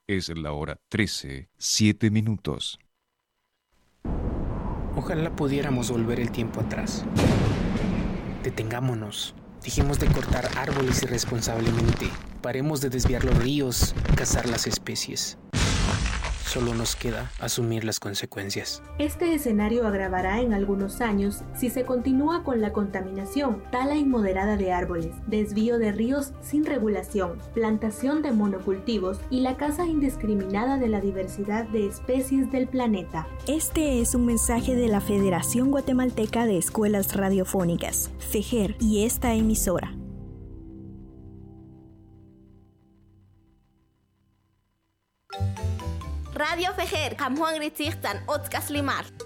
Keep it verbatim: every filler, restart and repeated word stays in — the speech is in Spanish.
Es la hora trece, siete minutos. Ojalá pudiéramos volver el tiempo atrás. Detengámonos. Dejemos de cortar árboles irresponsablemente. Paremos de desviar los ríos, cazar las especies. Solo nos queda asumir las consecuencias. Este escenario agravará en algunos años si se continúa con la contaminación, tala inmoderada de árboles, desvío de ríos sin regulación, plantación de monocultivos y la caza indiscriminada de la diversidad de especies del planeta. Este es un mensaje de la Federación Guatemalteca de Escuelas Radiofónicas, FEJER, y esta emisora. Radio Fejer, Kamhuang Ritzirtan, Otzkas Limar.